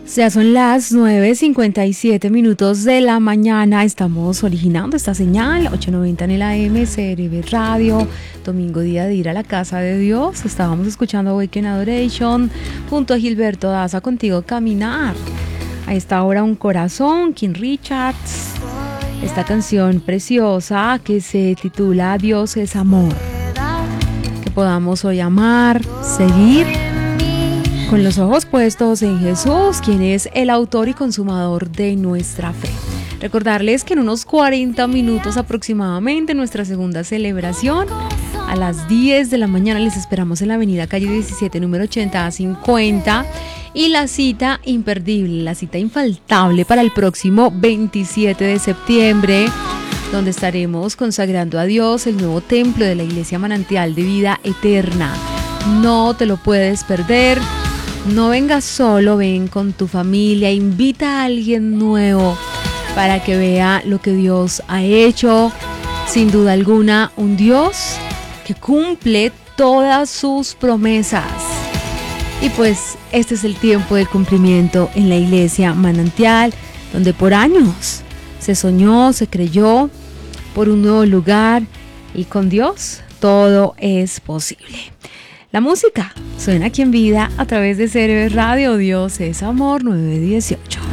Ya son las 9:57 de la mañana. Estamos originando esta señal 890 en el AM, CRB Radio. Domingo, día de ir a la casa de Dios. Estábamos escuchando Awaken Adoration junto a Gilberto Daza, Contigo Caminar. A esta hora Un Corazón, King Richards. Esta canción preciosa que se titula Dios es amor. Que podamos hoy amar, seguir con los ojos puestos en Jesús, quien es el autor y consumador de nuestra fe. Recordarles que en unos 40 minutos aproximadamente, nuestra segunda celebración, a las 10 de la mañana, les esperamos en la avenida Calle 17, número 80 a 50. Y la cita imperdible, la cita infaltable para el próximo 27 de septiembre, donde estaremos consagrando a Dios el nuevo templo de la Iglesia Manantial de Vida Eterna. No te lo puedes perder. No vengas solo, ven con tu familia, invita a alguien nuevo para que vea lo que Dios ha hecho. Sin duda alguna, un Dios que cumple todas sus promesas. Y pues este es el tiempo del cumplimiento en la Iglesia Manantial, donde por años se soñó, se creyó por un nuevo lugar, y con Dios todo es posible. La música suena aquí en vida a través de CRB Radio. Dios es amor 918.